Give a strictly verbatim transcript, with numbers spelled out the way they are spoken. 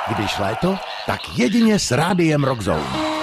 Když léto, tak jedině s rádiem Rock Zone.